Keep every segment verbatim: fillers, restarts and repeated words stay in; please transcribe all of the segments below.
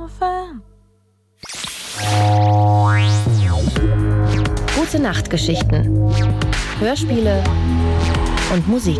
F M. Gute Nachtgeschichten, Hörspiele und Musik.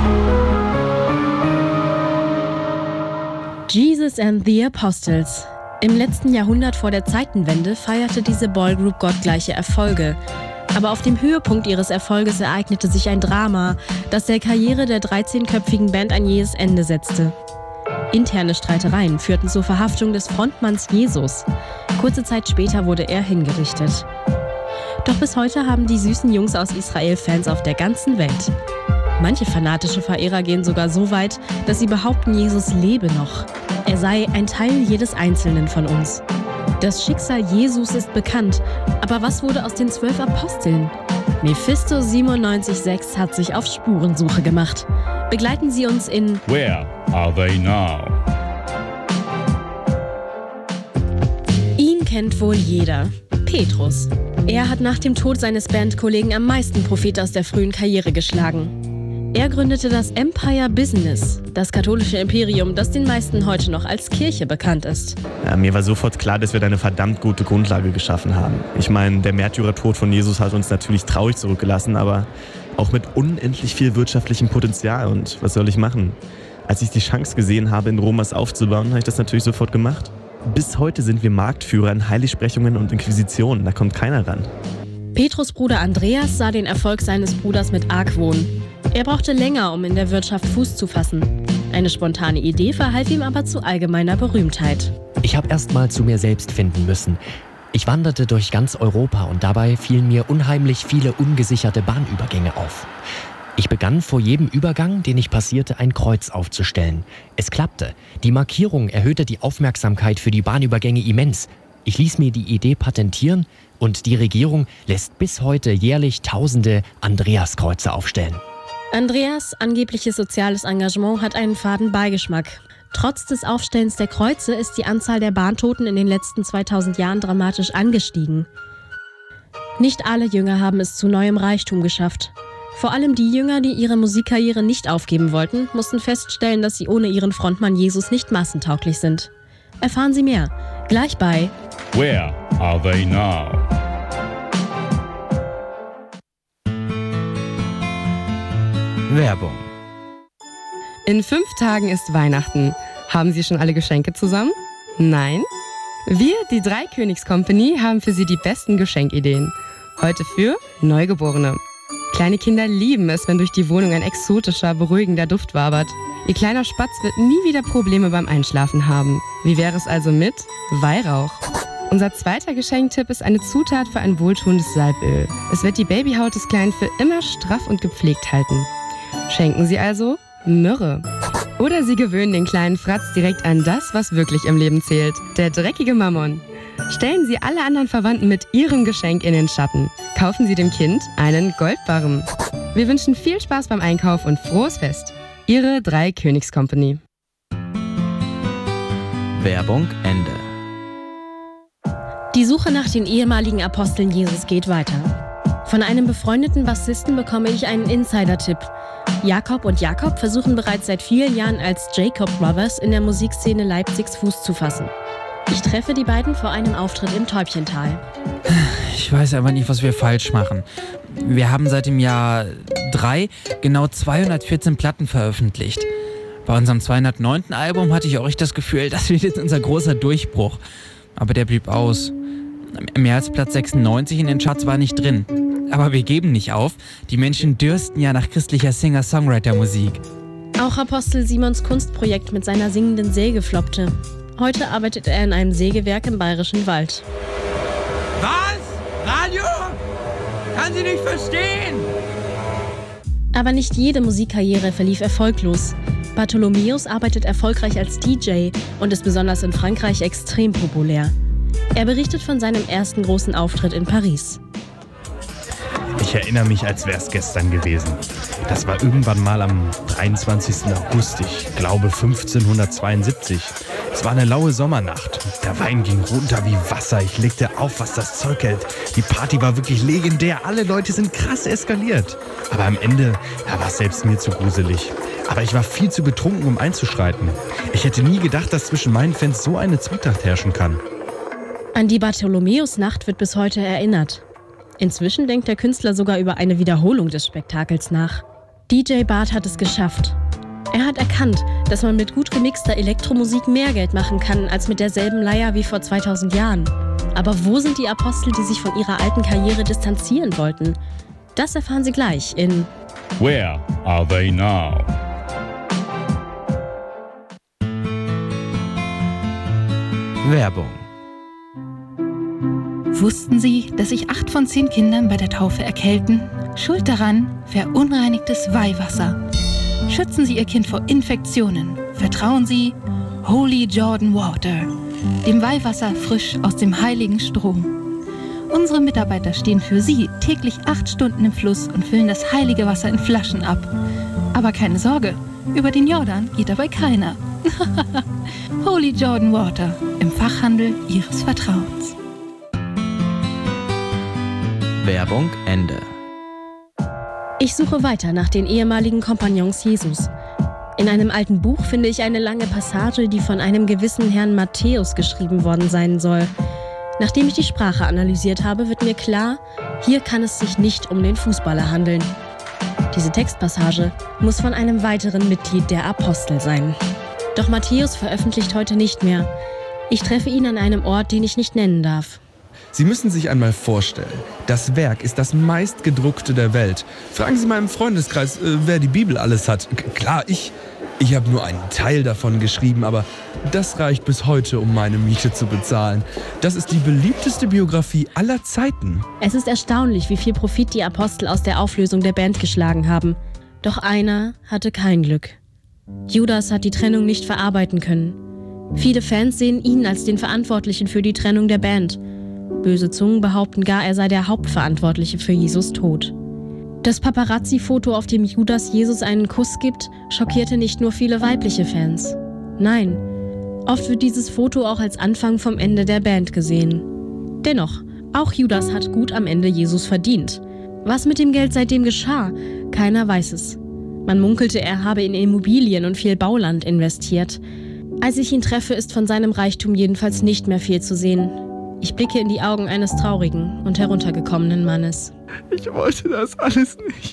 Jesus and the Apostles. Im letzten Jahrhundert vor der Zeitenwende feierte diese Boygroup gottgleiche Erfolge. Aber auf dem Höhepunkt ihres Erfolges ereignete sich ein Drama, das der Karriere der dreizehnköpfigen Band ein jähes Ende setzte. Interne Streitereien führten zur Verhaftung des Frontmanns Jesus. Kurze Zeit später wurde er hingerichtet. Doch bis heute haben die süßen Jungs aus Israel Fans auf der ganzen Welt. Manche fanatische Verehrer gehen sogar so weit, dass sie behaupten, Jesus lebe noch. Er sei ein Teil jedes Einzelnen von uns. Das Schicksal Jesus ist bekannt, aber was wurde aus den zwölf Aposteln? Mephisto siebenundneunzig Komma sechs hat sich auf Spurensuche gemacht. Begleiten Sie uns in Where are they now? Ihn kennt wohl jeder. Petrus. Er hat nach dem Tod seines Bandkollegen am meisten Profit aus der frühen Karriere geschlagen. Er gründete das Empire Business, das katholische Imperium, das den meisten heute noch als Kirche bekannt ist. Ja, mir war sofort klar, dass wir da eine verdammt gute Grundlage geschaffen haben. Ich meine, der Märtyrertod von Jesus hat uns natürlich traurig zurückgelassen, aber auch mit unendlich viel wirtschaftlichem Potenzial. Und was soll ich machen? Als ich die Chance gesehen habe, in Rom was aufzubauen, habe ich das natürlich sofort gemacht. Bis heute sind wir Marktführer in Heiligsprechungen und Inquisitionen. Da kommt keiner ran. Petrus' Bruder Andreas sah den Erfolg seines Bruders mit Argwohn. Er brauchte länger, um in der Wirtschaft Fuß zu fassen. Eine spontane Idee verhalf ihm aber zu allgemeiner Berühmtheit. Ich habe erst mal zu mir selbst finden müssen. Ich wanderte durch ganz Europa und dabei fielen mir unheimlich viele ungesicherte Bahnübergänge auf. Ich begann vor jedem Übergang, den ich passierte, ein Kreuz aufzustellen. Es klappte. Die Markierung erhöhte die Aufmerksamkeit für die Bahnübergänge immens. Ich ließ mir die Idee patentieren und die Regierung lässt bis heute jährlich tausende Andreaskreuze aufstellen. Andreas' angebliches soziales Engagement hat einen faden Beigeschmack. Trotz des Aufstellens der Kreuze ist die Anzahl der Bahntoten in den letzten zweitausend Jahren dramatisch angestiegen. Nicht alle Jünger haben es zu neuem Reichtum geschafft. Vor allem die Jünger, die ihre Musikkarriere nicht aufgeben wollten, mussten feststellen, dass sie ohne ihren Frontmann Jesus nicht massentauglich sind. Erfahren Sie mehr, gleich bei Where are they now? Werbung. In fünf Tagen ist Weihnachten. Haben Sie schon alle Geschenke zusammen? Nein? Wir, die Drei Königs Company, haben für Sie die besten Geschenkideen. Heute für Neugeborene. Kleine Kinder lieben es, wenn durch die Wohnung ein exotischer, beruhigender Duft wabert. Ihr kleiner Spatz wird nie wieder Probleme beim Einschlafen haben. Wie wäre es also mit Weihrauch? Unser zweiter Geschenktipp ist eine Zutat für ein wohltuendes Salböl. Es wird die Babyhaut des Kleinen für immer straff und gepflegt halten. Schenken Sie also Myrrhe. Oder Sie gewöhnen den kleinen Fratz direkt an das, was wirklich im Leben zählt. Der dreckige Mammon. Stellen Sie alle anderen Verwandten mit Ihrem Geschenk in den Schatten. Kaufen Sie dem Kind einen Goldbarren. Wir wünschen viel Spaß beim Einkauf und frohes Fest. Ihre Drei Königs Company. Werbung Ende. Die Suche nach den ehemaligen Aposteln Jesus geht weiter. Von einem befreundeten Bassisten bekomme ich einen Insider-Tipp. Jakob und Jakob versuchen bereits seit vielen Jahren als Jacob Brothers in der Musikszene Leipzigs Fuß zu fassen. Ich treffe die beiden vor einem Auftritt im Täubchental. Ich weiß aber nicht, was wir falsch machen. Wir haben seit dem Jahr drei genau zweihundertvierzehn Platten veröffentlicht. Bei unserem zweihundertneunten Album hatte ich auch echt das Gefühl, das wird jetzt unser großer Durchbruch. Aber der blieb aus. Mehr als Platz sechsundneunzig in den Charts war nicht drin. Aber wir geben nicht auf. Die Menschen dürsten ja nach christlicher Singer-Songwriter-Musik. Auch Apostel Simons Kunstprojekt mit seiner singenden Säge floppte. Heute arbeitet er in einem Sägewerk im Bayerischen Wald. Was? Radio? Kann sie nicht verstehen! Aber nicht jede Musikkarriere verlief erfolglos. Bartholomäus arbeitet erfolgreich als D J und ist besonders in Frankreich extrem populär. Er berichtet von seinem ersten großen Auftritt in Paris. Ich erinnere mich, als wäre es gestern gewesen. Das war irgendwann mal am dreiundzwanzigsten August, ich glaube fünfzehnhundertzweiundsiebzig. Es war eine laue Sommernacht. Der Wein ging runter wie Wasser. Ich legte auf, was das Zeug hält. Die Party war wirklich legendär. Alle Leute sind krass eskaliert. Aber am Ende ja, war es selbst mir zu gruselig. Aber ich war viel zu betrunken, um einzuschreiten. Ich hätte nie gedacht, dass zwischen meinen Fans so eine Zwietracht herrschen kann. An die Bartholomäusnacht wird bis heute erinnert. Inzwischen denkt der Künstler sogar über eine Wiederholung des Spektakels nach. D J Barth hat es geschafft. Er hat erkannt, dass man mit gut gemixter Elektromusik mehr Geld machen kann, als mit derselben Leier wie vor zweitausend Jahren. Aber wo sind die Apostel, die sich von ihrer alten Karriere distanzieren wollten? Das erfahren Sie gleich in Where Are They Now? Werbung. Wussten Sie, dass sich acht von zehn Kindern bei der Taufe erkälten? Schuld daran: verunreinigtes Weihwasser. Schützen Sie Ihr Kind vor Infektionen. Vertrauen Sie Holy Jordan Water, dem Weihwasser frisch aus dem heiligen Strom. Unsere Mitarbeiter stehen für Sie täglich acht Stunden im Fluss und füllen das heilige Wasser in Flaschen ab. Aber keine Sorge, über den Jordan geht dabei keiner. Holy Jordan Water, im Fachhandel Ihres Vertrauens. Werbung Ende. Ich suche weiter nach den ehemaligen Kompagnons Jesus. In einem alten Buch finde ich eine lange Passage, die von einem gewissen Herrn Matthäus geschrieben worden sein soll. Nachdem ich die Sprache analysiert habe, wird mir klar, hier kann es sich nicht um den Fußballer handeln. Diese Textpassage muss von einem weiteren Mitglied der Apostel sein. Doch Matthäus veröffentlicht heute nicht mehr. Ich treffe ihn an einem Ort, den ich nicht nennen darf. Sie müssen sich einmal vorstellen, das Werk ist das meistgedruckte der Welt. Fragen Sie mal im Freundeskreis, äh, wer die Bibel alles hat. K- klar, ich. Ich habe nur einen Teil davon geschrieben, aber das reicht bis heute, um meine Miete zu bezahlen. Das ist die beliebteste Biografie aller Zeiten. Es ist erstaunlich, wie viel Profit die Apostel aus der Auflösung der Band geschlagen haben. Doch einer hatte kein Glück. Judas hat die Trennung nicht verarbeiten können. Viele Fans sehen ihn als den Verantwortlichen für die Trennung der Band. Böse Zungen behaupten gar, er sei der Hauptverantwortliche für Jesus' Tod. Das Paparazzi-Foto, auf dem Judas Jesus einen Kuss gibt, schockierte nicht nur viele weibliche Fans. Nein, oft wird dieses Foto auch als Anfang vom Ende der Band gesehen. Dennoch, auch Judas hat gut am Ende Jesus verdient. Was mit dem Geld seitdem geschah, keiner weiß es. Man munkelte, er habe in Immobilien und viel Bauland investiert. Als ich ihn treffe, ist von seinem Reichtum jedenfalls nicht mehr viel zu sehen. Ich blicke in die Augen eines traurigen und heruntergekommenen Mannes. Ich wollte das alles nicht.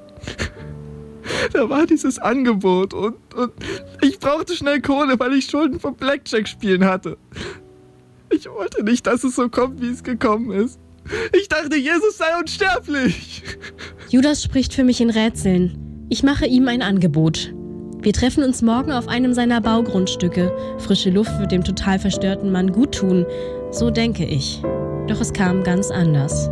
Da war dieses Angebot und, und ich brauchte schnell Kohle, weil ich Schulden vom Blackjack-Spielen hatte. Ich wollte nicht, dass es so kommt, wie es gekommen ist. Ich dachte, Jesus sei unsterblich. Judas spricht für mich in Rätseln. Ich mache ihm ein Angebot. Wir treffen uns morgen auf einem seiner Baugrundstücke. Frische Luft wird dem total verstörten Mann gut tun. So denke ich. Doch es kam ganz anders.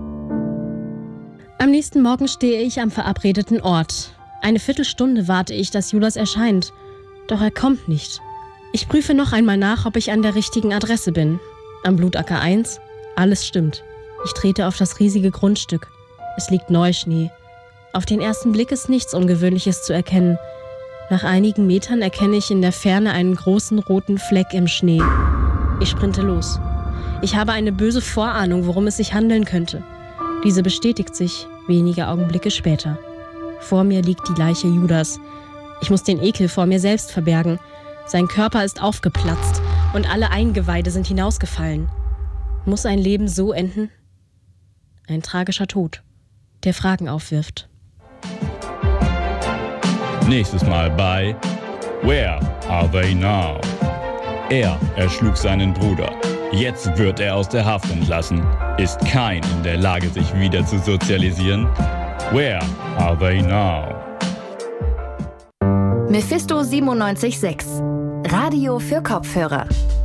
Am nächsten Morgen stehe ich am verabredeten Ort. Eine Viertelstunde warte ich, dass Judas erscheint. Doch er kommt nicht. Ich prüfe noch einmal nach, ob ich an der richtigen Adresse bin. Am Blutacker eins. Alles stimmt. Ich trete auf das riesige Grundstück. Es liegt Neuschnee. Auf den ersten Blick ist nichts Ungewöhnliches zu erkennen. Nach einigen Metern erkenne ich in der Ferne einen großen roten Fleck im Schnee. Ich sprinte los. Ich habe eine böse Vorahnung, worum es sich handeln könnte. Diese bestätigt sich wenige Augenblicke später. Vor mir liegt die Leiche Judas. Ich muss den Ekel vor mir selbst verbergen. Sein Körper ist aufgeplatzt und alle Eingeweide sind hinausgefallen. Muss ein Leben so enden? Ein tragischer Tod, der Fragen aufwirft. Nächstes Mal bei Where Are They Now? Er erschlug seinen Bruder. Jetzt wird er aus der Haft entlassen. Ist kein in der Lage, sich wieder zu sozialisieren? Where Are They Now? Mephisto siebenundneunzig Komma sechs. Radio für Kopfhörer.